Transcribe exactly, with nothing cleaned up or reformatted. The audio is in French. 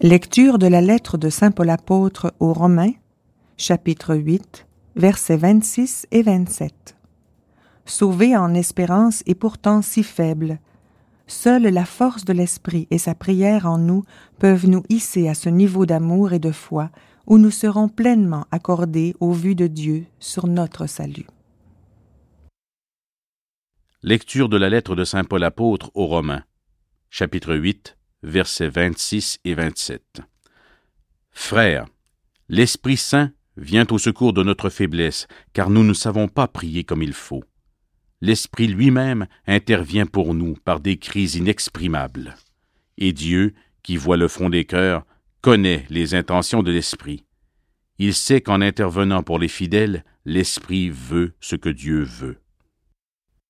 Lecture de la lettre de saint Paul apôtre aux Romains, chapitre huit, versets vingt-six et vingt-sept. Sauvé en espérance et pourtant si faible, seule la force de l'Esprit et sa prière en nous peuvent nous hisser à ce niveau d'amour et de foi où nous serons pleinement accordés aux vues de Dieu sur notre salut. Lecture de la lettre de saint Paul apôtre aux Romains, chapitre huit, versets vingt-six et vingt-sept. Frères, l'Esprit Saint vient au secours de notre faiblesse, car nous ne savons pas prier comme il faut. L'Esprit lui-même intervient pour nous par des cris inexprimables. Et Dieu, qui voit le fond des cœurs, connaît les intentions de l'Esprit. Il sait qu'en intervenant pour les fidèles, l'Esprit veut ce que Dieu veut.